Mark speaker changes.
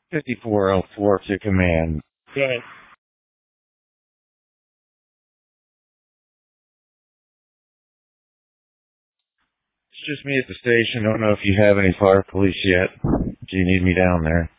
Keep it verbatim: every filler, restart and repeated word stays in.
Speaker 1: fifty-four oh four to command.
Speaker 2: Good.
Speaker 1: It's just me at the station. Don't know if you have any fire police yet. Do you need me down there?